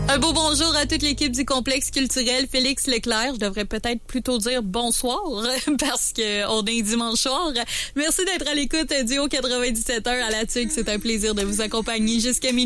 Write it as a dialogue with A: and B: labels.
A: Un beau bonjour à toute l'équipe du complexe culturel Félix Leclerc. Je devrais peut-être plutôt dire bonsoir parce que on est dimanche soir. Merci d'être à l'écoute du Haut 97.1 à la TUC. C'est un plaisir de vous accompagner jusqu'à minuit.